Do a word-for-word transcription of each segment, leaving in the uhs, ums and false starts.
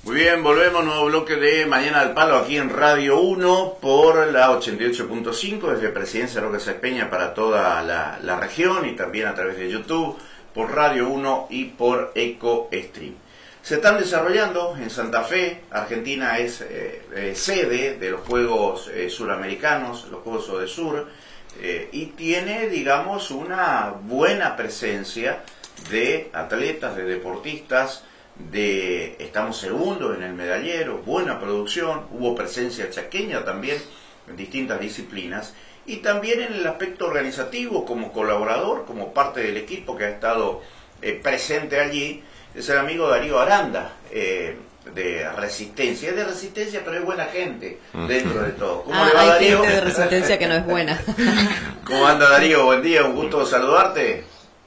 Muy bien, volvemos, nuevo bloque de Mañana al Palo aquí en Radio uno por la ochenta y ocho punto cinco desde Presidencia Roque Sáenz Peña para toda la, la región y también a través de YouTube por Radio uno y por EcoStream. Se están desarrollando en Santa Fe. Argentina es eh, eh, sede de los Juegos eh, Suramericanos, los Juegos Odesur, eh, y tiene, digamos, una buena presencia de atletas, de deportistas. De, estamos segundos en el medallero, buena producción, hubo presencia chaqueña también en distintas disciplinas y también en el aspecto organizativo como colaborador, como parte del equipo que ha estado eh, presente allí, es el amigo Darío Aranda, eh, de Resistencia, es de Resistencia pero es buena gente dentro de todo. ¿Cómo ah, le va, hay Darío? Gente de Resistencia que no es buena. ¿Cómo anda, Darío? Buen día, un gusto saludarte.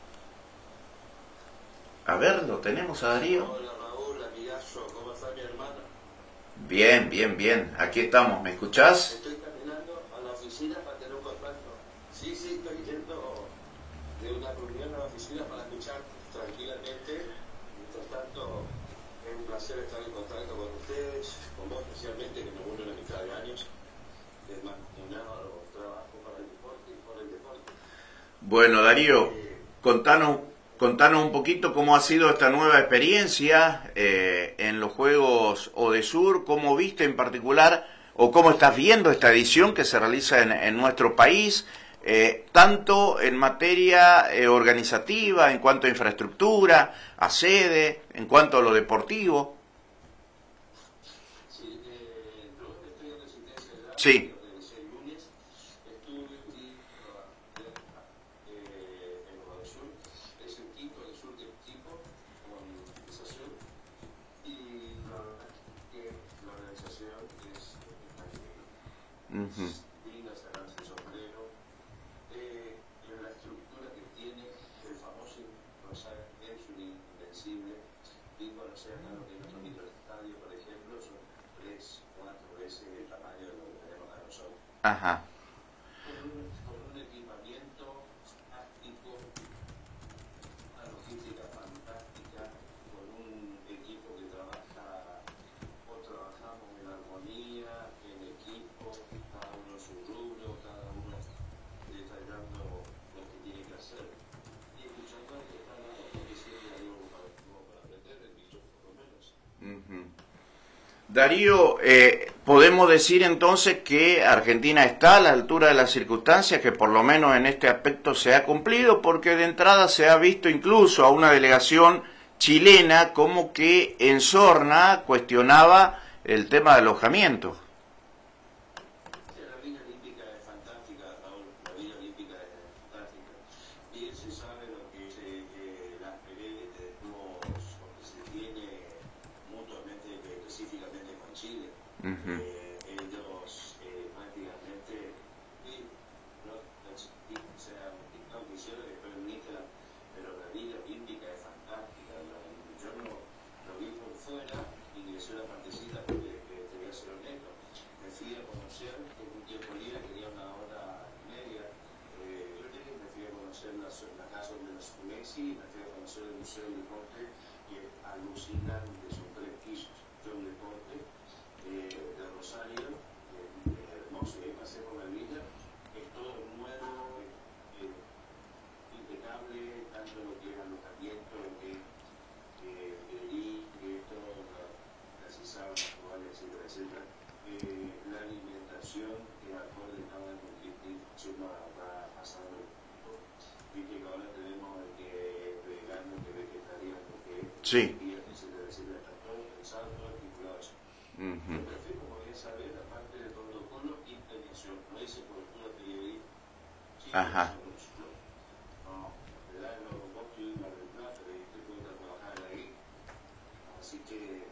A ver, lo tenemos a Darío. Hola Raúl, amigazo, ¿cómo está mi hermano? Bien, bien, bien. Aquí estamos. ¿Me escuchás? Estoy caminando a la oficina para tener un contacto. Sí, sí, estoy yendo de una reunión a la oficina para escuchar tranquilamente. Mientras tanto, es un placer estar en contacto con ustedes, con vos especialmente, que nos une una mitad de años. Es mancomunado trabajo para el deporte y por el deporte. Bueno, Darío, Eh, contanos... Contanos un poquito cómo ha sido esta nueva experiencia eh, en los Juegos Odesur, cómo viste en particular o cómo estás viendo esta edición que se realiza en, en nuestro país, eh, tanto en materia eh, organizativa, en cuanto a infraestructura, a sede, en cuanto a lo deportivo. sí, eh, yo estoy en Resistencia ya, Sí. desde el lunes, estuve un día eh, en Nueva Sur, es el quinto del sur del equipo con organización y la verdad que la organización es magnífica. Uh-huh. Digna sacarse el sombrero, eh, en la estructura que tiene el famoso Rosario es un invencible. Vi conocer acá lo que es nuestro microestadio, por ejemplo, son tres, cuatro veces el tamaño de lo que tenemos acá nosotros. Ajá. Con un, con un equipamiento táctico, una logística fantástica, con un equipo que trabaja, o trabajamos en armonía, en equipo, cada uno en su rubro, cada uno detallando lo que tiene que hacer. Y escuchando al que está al lado, porque siempre hay algo para, algo para aprender, el bicho por lo menos. Uh-huh. Darío, eh, podemos decir entonces que Argentina está a la altura de las circunstancias, que por lo menos en este aspecto se ha cumplido, porque de entrada se ha visto incluso a una delegación chilena como que en sorna cuestionaba el tema de alojamiento. Sí, la Villa Olímpica es fantástica, Raúl, la Villa Olímpica es fantástica. Bien se sabe lo que es eh, las peleas que tenemos, o que se tiene mutuamente, específicamente con Chile. Uh-huh. Eh, ellos eh, prácticamente, sí, no, no, o sea, no quisieron que permita, pero la Villa Olímpica es fantástica. La, yo no lo vi por fuera, ingresé una partecita porque eh, te voy a ser honesto. Me fui a conocer, en un tiempo libre, quería una hora y media. Eh, yo llegué, me fui a conocer la, la casa donde los Messi, me fui a conocer el Museo del Deporte, que es alucinante, son tres pisos. Fue un deporte eh, de Rosario, eh, es hermoso. Y ahí pasé por la villa, es todo nuevo, eh, eh, impecable, tanto lo que es alojamiento, lo que es eh, el I, que es todo, las sábanas, actuales, etcétera, etcétera. Eh, la alimentación que acorde cada nutrición va, va pasando. Viste que ahora tenemos el que es vegano, que es vegetariano, que es Sí. etcétera, etcétera. Está todo pensado, todo articulado eso. Uh-huh. Yo prefiero, como bien saber, aparte de protocolo, impregnación. No dice cobertura P I B I. Sí, Ajá. no, ¿verdad? No, vos tuviste una replata, te cuesta trabajar ahí. Así que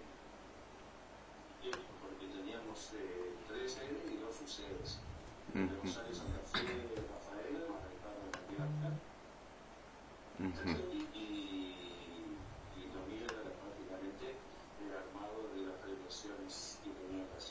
porque teníamos eh, tres sedes y dos subsedes. Uh -huh. De Rosario, Santa Fe, Rafaela, más el Pablo de Candidato. Uh -huh.